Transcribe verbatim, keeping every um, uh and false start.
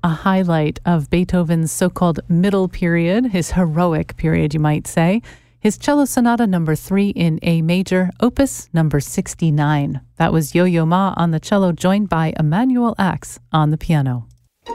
a highlight of Beethoven's so-called middle period, his heroic period, you might say, his Cello Sonata number three in A major, opus number sixty-nine. That was Yo-Yo Ma on the cello, joined by Emanuel Ax on the piano.